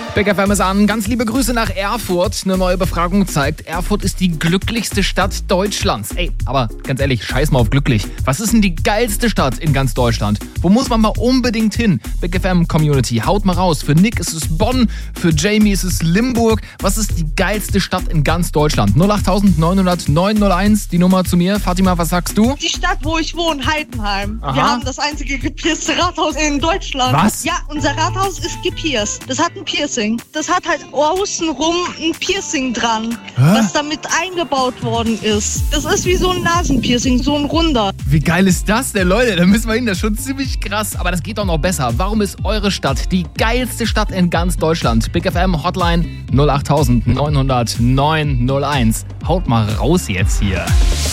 Big FM ist an. Ganz liebe Grüße nach Erfurt. Eine neue Befragung zeigt, Erfurt ist die glücklichste Stadt Deutschlands. Ey, aber ganz ehrlich, scheiß mal auf glücklich. Was ist denn die geilste Stadt in ganz Deutschland? Wo muss man mal unbedingt hin? Big FM Community, haut mal raus. Für Nick ist es Bonn, für Jamie ist es Limburg. Was ist die geilste Stadt in ganz Deutschland? 08900 901, die Nummer zu mir. Fatima, was sagst du? Die Stadt, wo ich wohne, Heidenheim. Aha. Wir haben das einzige gepierste Rathaus in Deutschland. Was? Ja, unser Rathaus ist gepierst. Das hat ein Piercing. Das hat halt außenrum ein Piercing dran, was damit eingebaut worden ist. Das ist wie so ein Nasenpiercing, so ein runder. Wie geil ist das denn, Leute? Da müssen wir hin, das ist schon ziemlich krass. Aber das geht doch noch besser. Warum ist eure Stadt die geilste Stadt in ganz Deutschland? Big FM Hotline 08900 901. Haut mal raus jetzt hier.